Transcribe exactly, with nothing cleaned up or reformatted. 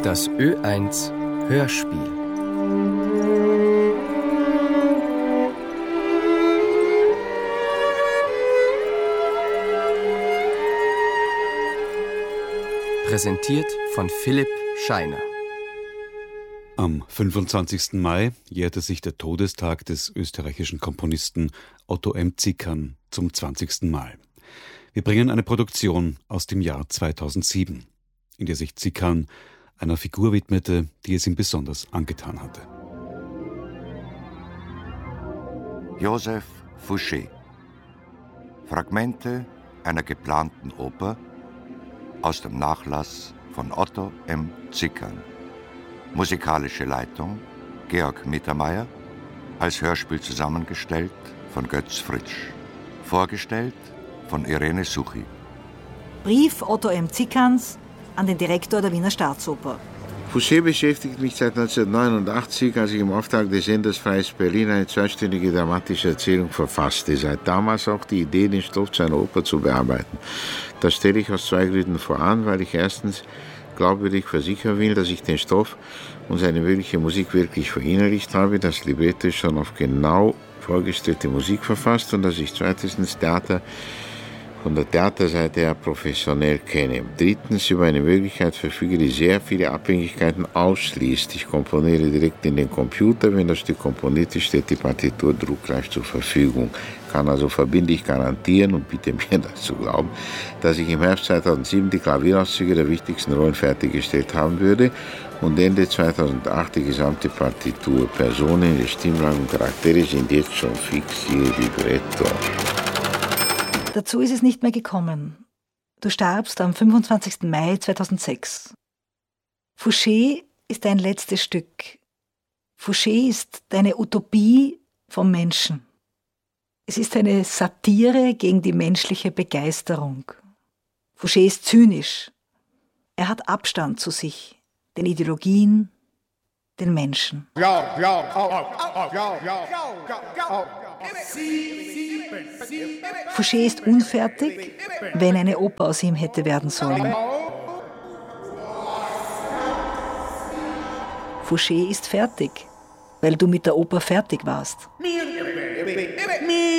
Das Ö eins Hörspiel. Präsentiert von Philipp Scheiner. Am fünfundzwanzigsten Mai jährte sich der Todestag des österreichischen Komponisten Otto M. Zickern zum zwanzigsten Mal. Wir bringen eine Produktion aus dem Jahr zweitausendsieben, in der sich Zickern einer Figur widmete, die es ihm besonders angetan hatte. Joseph Fouché. Fragmente einer geplanten Oper aus dem Nachlass von Otto M. Zickern. Musikalische Leitung Georg Mittermeier, als Hörspiel zusammengestellt von Götz Fritsch. Vorgestellt von Irene Suchi. Brief Otto M. Zickerns an den Direktor der Wiener Staatsoper. Fouché beschäftigt mich seit neunzehnhundertneunundachtzig, als ich im Auftrag des Senders Freies Berlin eine zweistündige dramatische Erzählung verfasste. Seit damals auch die Idee, den Stoff zu einer Oper zu bearbeiten. Das stelle ich aus zwei Gründen voran, weil ich erstens glaubwürdig versichern will, dass ich den Stoff und seine mögliche Musik wirklich verinnerlicht habe. Das Libretto ist schon auf genau vorgestellte Musik verfasst und dass ich zweitens Theater von der Theaterseite her professionell kenne. Drittens über eine Möglichkeit verfüge, die sehr viele Abhängigkeiten ausschließt. Ich komponiere direkt in den Computer. Wenn das Stück komponiert ist, steht die Partitur druckgleich zur Verfügung. Kann also verbindlich garantieren und bitte mir das zu glauben, dass ich im Herbst zweitausendsieben die Klavierauszüge der wichtigsten Rollen fertiggestellt haben würde und Ende zweitausendacht die gesamte Partitur. Personen, die Stimmlagen und Charaktere sind jetzt schon fix, siehe Libretto. Dazu ist es nicht mehr gekommen. Du starbst am fünfundzwanzigsten Mai zweitausendsechs. Fouché ist dein letztes Stück. Fouché ist deine Utopie vom Menschen. Es ist eine Satire gegen die menschliche Begeisterung. Fouché ist zynisch. Er hat Abstand zu sich, den Ideologien, den Menschen. Ja, ja, au, au, au, ja, ja, au. Fouché ist unfertig, wenn eine Oper aus ihm hätte werden sollen. Fouché ist fertig, weil du mit der Oper fertig warst.